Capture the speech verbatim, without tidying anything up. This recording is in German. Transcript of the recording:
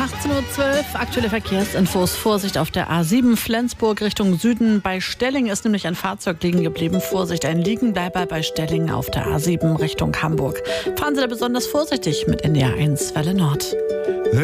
achtzehn Uhr zwölf, aktuelle Verkehrsinfos. Vorsicht auf der A sieben Flensburg Richtung Süden. Bei Stelling ist nämlich ein Fahrzeug liegen geblieben. Vorsicht, ein Liegenbleiber bei Stelling auf der A sieben Richtung Hamburg. Fahren Sie da besonders vorsichtig mit N D R eins Welle Nord.